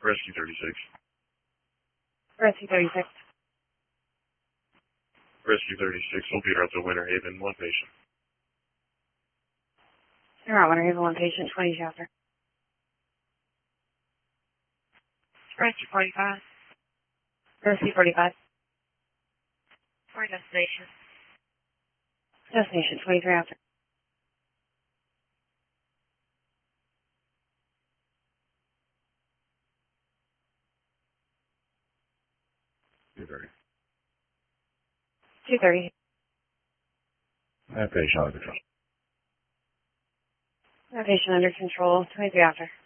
Rescue 36. Rescue 36. Rescue 36 will be out to Winter Haven, one patient. You're out, Winter Haven, one patient, 20 chapter. Rescue 45. Rescue 45. For destination. Destination 23 after. $230. 230. That patient under control. That patient under control, 23 after.